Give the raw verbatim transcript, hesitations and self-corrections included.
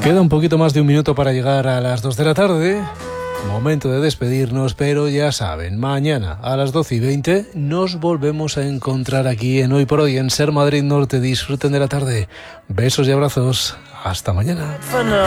Queda un poquito más de un minuto para llegar a las dos de la tarde. Momento de despedirnos, pero ya saben, mañana a las doce y veinte nos volvemos a encontrar aquí en Hoy por Hoy en Ser Madrid Norte. Disfruten de la tarde. Besos y abrazos. Hasta mañana.